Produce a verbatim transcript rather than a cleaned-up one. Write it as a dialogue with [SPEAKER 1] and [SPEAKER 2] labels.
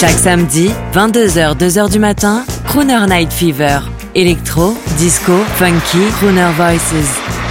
[SPEAKER 1] Chaque samedi, vingt-deux heures, deux heures du matin, Crooner Night Fever. Electro, disco, funky, crooner voices.